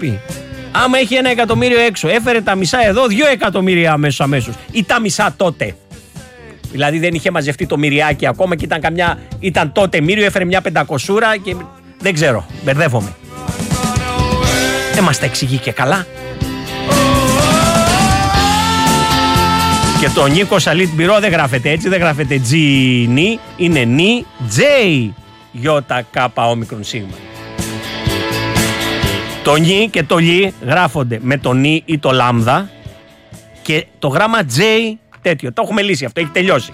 πει. Άμα έχει 1 εκατομμύριο έξω, έφερε τα μισά εδώ, 2 εκατομμύρια αμέσως. Ή τα μισά τότε. Δηλαδή δεν είχε μαζευτεί το μυριάκι ακόμα και ήταν τότε μύριο, έφερε μια 500 και δεν ξέρω, μπερδεύομαι. Δεν μας τα εξηγεί και καλά. Και το Νίκο Σαλίτ Μπυρό δεν γράφεται έτσι, δεν γράφεται G-N, είναι Νι, J, J, K, όμικρον, σίγμα. Το Νι και το Λι γράφονται με το Νι ή το λάμδα και το γράμμα J τέτοιο. Το έχουμε λύσει αυτό, έχει τελειώσει.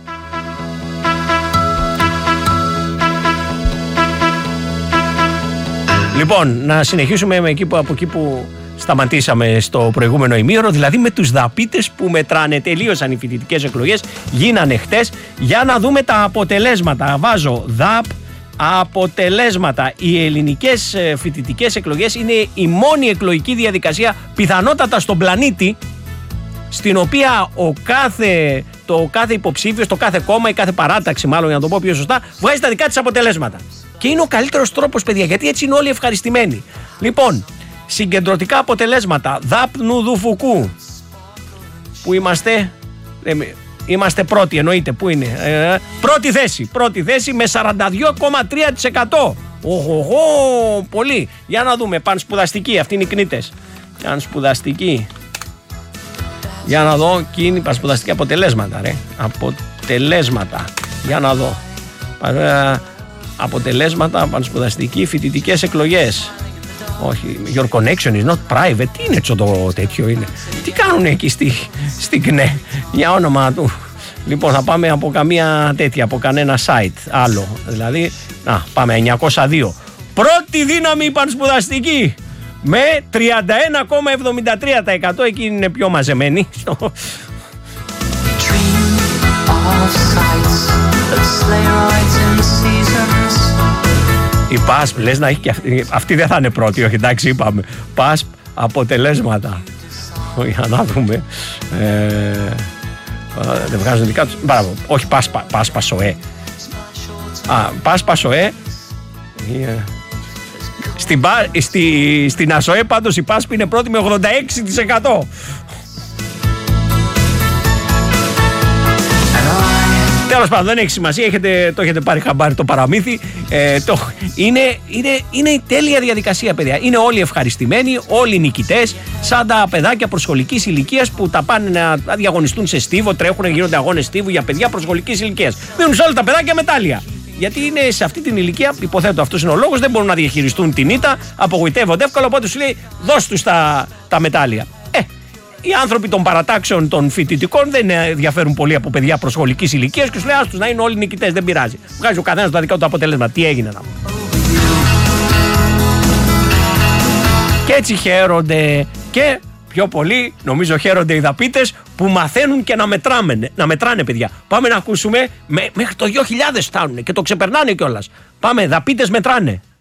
Λοιπόν, να συνεχίσουμε από εκεί που σταματήσαμε στο προηγούμενο ημίωρο, δηλαδή με τους δαπίτες που μετράνε. Τελείωσαν οι φοιτητικές εκλογές, γίνανε χτες, για να δούμε τα αποτελέσματα. Βάζω ΔΑΠ, αποτελέσματα. Οι ελληνικές φοιτητικές εκλογές είναι η μόνη εκλογική διαδικασία πιθανότατα στον πλανήτη στην οποία το κάθε υποψήφιος, το κάθε κόμμα, η κάθε παράταξη μάλλον για να το πω πιο σωστά, βγάζει τα δικά της αποτελέσματα. Και είναι ο καλύτερος τρόπος, παιδιά, γιατί έτσι είναι όλοι ευχαριστημένοι. Λοιπόν, συγκεντρωτικά αποτελέσματα. ΔΑΠ Νουδουφουκού. Πού είμαστε? Είμαστε πρώτοι, εννοείται. Πού είναι? Πρώτη θέση με 42,3%. Οχοχο, πολύ. Για να δούμε. Πανσπουδαστική, αυτοί είναι οι κνήτες. Πανσπουδαστική. Για να δω. Και είναι πανσπουδαστικά αποτελέσματα, ρε. Αποτελέσματα. Για να δω. Αποτελέσματα, πανσπουδαστική, φοιτητικές εκλογές. Όχι, your connection is not private. Τι είναι το τέτοιο είναι? Τι κάνουν εκεί στην ΚΝΕ? Για όνομα του. Λοιπόν, θα πάμε από καμία τέτοια, από κανένα site άλλο. Δηλαδή, πάμε 902. Πρώτη δύναμη πανσπουδαστική με 31,73%. Εκεί είναι πιο μαζεμένη. Η ΠΑΣΠ, λες να έχει και αυτή δεν θα είναι πρώτη, όχι, εντάξει, είπαμε. ΠΑΣΠ, αποτελέσματα. Για να δούμε. Δεν βγάζουν δικά τους. Μπράβο, όχι ΠΑΣΠΑ ΣΟΕ. ΠΑΣΠΑ ΣΟΕ. Στην ΑΣΟΕ πάντως η ΠΑΣΠ είναι πρώτη με 86%. Τέλος πάντων, δεν έχει σημασία, το έχετε πάρει χαμπάρι το παραμύθι. Είναι η τέλεια διαδικασία, παιδιά. Είναι όλοι ευχαριστημένοι, όλοι νικητές, σαν τα παιδάκια προσχολικής ηλικίας που τα πάνε να διαγωνιστούν σε στίβο, τρέχουν, γίνονται αγώνες στίβου για παιδιά προσχολικής ηλικίας. Δίνουν σε όλα τα παιδάκια μετάλλια. Γιατί είναι σε αυτή την ηλικία, υποθέτω αυτός είναι ο λόγος, δεν μπορούν να διαχειριστούν την ήττα, απογοητεύονται εύκολα, οπότε σου λέει δώσ' τους τα μετάλλια. Οι άνθρωποι των παρατάξεων των φοιτητικών δεν ενδιαφέρουν πολύ από παιδιά προσχολικής ηλικίας και σου λέει άστους να είναι όλοι νικητές, δεν πειράζει. Βγάζει ο καθένας τα δικά του αποτελέσματα. Τι έγινε να πούμε. Και έτσι χαίρονται και πιο πολύ νομίζω χαίρονται οι δαπίτες που μαθαίνουν και να μετράνε, παιδιά. Πάμε να ακούσουμε, μέχρι το 2000 φτάνουν και το ξεπερνάνε κιόλας. Πάμε, δαπίτες μετράνε.